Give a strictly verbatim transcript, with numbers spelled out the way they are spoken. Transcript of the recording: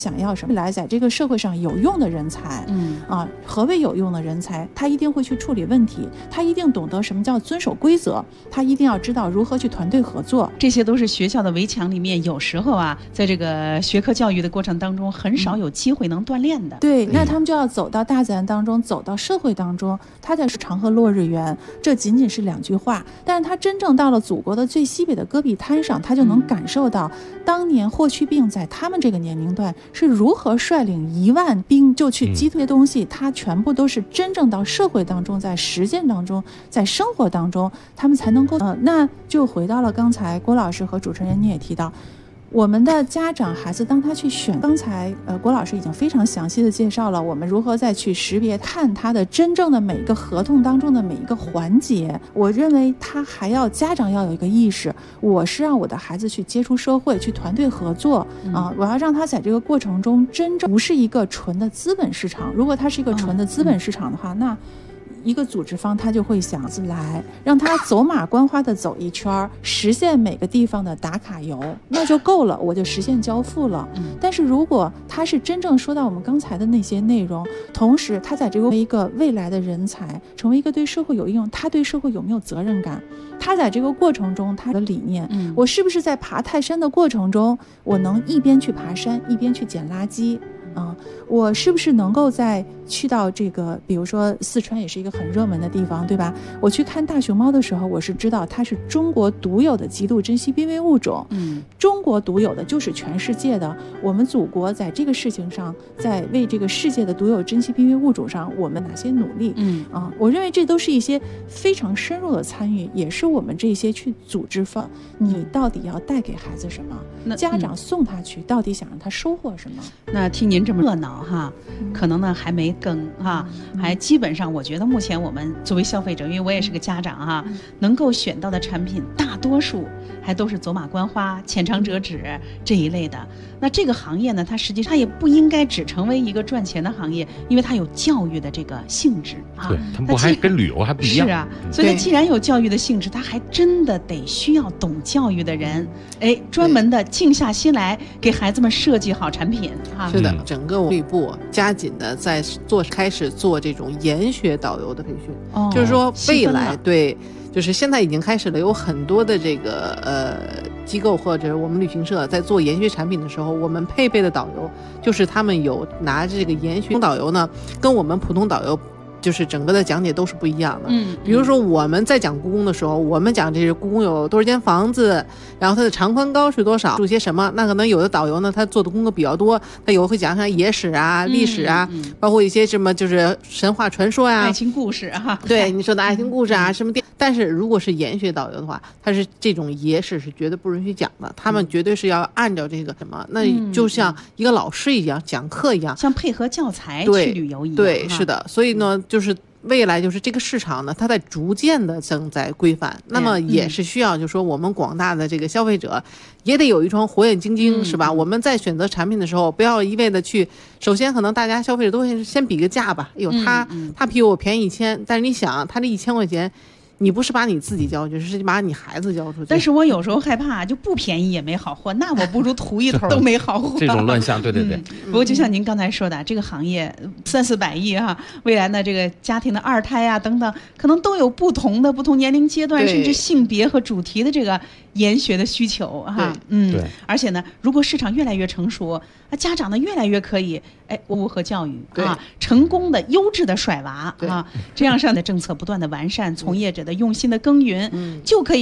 想要什么来在这个社会上有用的人才。嗯啊，何谓有用的人才？他一定会去处理问题，他一定懂得什么叫遵守规则，他一定要知道如何去团队合作。 这些都是学校的围墙里面有时候啊，在这个学科教育的过程当中很少有机会能锻炼的。 嗯、对，那他们就要走到大自然当中，走到社会当中。他在长河落日圆，这仅仅是两句话，但是他真正到了祖国的最西北的戈壁滩上，他就能感受到当年霍去病在他们这个年龄段是如何率领一万兵就去击退东西，他全部都是真正到社会当中，在实践当中，在生活当中，他们才能够呃，那就回到了刚才郭老师和主持人你也提到，我们的家长孩子当他去选，刚才呃郭老师已经非常详细的介绍了我们如何再去识别看他的真正的每一个合同当中的每一个环节。我认为他还要家长要有一个意识，我是让我的孩子去接触社会，去团队合作啊、嗯呃，我要让他在这个过程中真正不是一个纯的资本市场。如果他是一个纯的资本市场的话，那一个组织方他就会想来让他走马观花的走一圈，实现每个地方的打卡游，那就够了，我就实现交付了。但是如果他是真正说到我们刚才的那些内容，同时他在这个一个未来的人才，成为一个对社会有用，他对社会有没有责任感，他在这个过程中他的理念、嗯、我是不是在爬泰山的过程中，我能一边去爬山一边去捡垃圾啊、嗯，我是不是能够在去到这个，比如说四川也是一个很热门的地方，对吧？我去看大熊猫的时候，我是知道它是中国独有的极度珍稀濒危物种。嗯，中国独有的就是全世界的。我们祖国在这个事情上，在为这个世界的独有珍稀濒危物种上，我们哪些努力？嗯啊，我认为这都是一些非常深入的参与，也是我们这些去组织方，你到底要带给孩子什么？那家长送他去，到底想让他收获什么？ 那听您这么热闹哈，可能呢还没更哈，还基本上我觉得目前我们作为消费者，因为我也是个家长哈，能够选到的产品大多数还都是走马观花、浅尝辄止这一类的。那这个行业呢，它实际上它也不应该只成为一个赚钱的行业，因为它有教育的这个性质啊。 对，它不还跟旅游还不一样。 是啊，所以它既然有教育的性质，它还真的得需要懂教育的人，哎，专门的静下心来给孩子们设计好产品啊。 是的，整个旅部加紧的在做开始做这种研学导游的培训，哦、就是说未来对。就是现在已经开始了，有很多的这个呃机构或者我们旅行社在做研学产品的时候，我们配备的导游就是他们有拿着这个研学导游呢，跟我们普通导游就是整个的讲解都是不一样的。嗯，比如说我们在讲故宫的时候，我们讲这是故宫有多少间房子，然后它的长宽高是多少，住些什么。那可能有的导游呢，他做的功课比较多，他有会讲讲野史啊、历史啊，嗯嗯、包括一些什么就是神话传说呀、 爱情故事啊。 对你说的爱情故事啊，什么电。但是如果是研学导游的话，他是这种野史是绝对不允许讲的，他们绝对是要按照这个什么，那就像一个老师一样讲课一样， 像配合教材去旅游一样。 对，是的，所以呢，就是未来就是这个市场呢，它在逐渐的正在规范，那么也是需要，就是说我们广大的这个消费者也得有一双火眼金睛，是吧？我们在选择产品的时候，不要一味的去，首先可能大家消费者都会先比个价吧，哎呦，他他比我便宜一千，但是你想，他这一千块钱。你不是把你自己交出去，是把你孩子交出去。 但是我有时候害怕，就不便宜也没好货，那我不如图一头都没好货。 这种乱象，对对对。 嗯、不过就像您刚才说的，这个行业三四百亿哈，未来呢这个家庭的二胎啊等等，可能都有不同的不同年龄阶段，甚至性别和主题的这个研学的需求哈。嗯，对。而且呢，如果市场越来越成熟，啊，家长呢越来越可以哎如何教育啊，成功的优质的甩娃啊，这样上的政策不断的完善，从业者的用心的耕耘，嗯、就可以。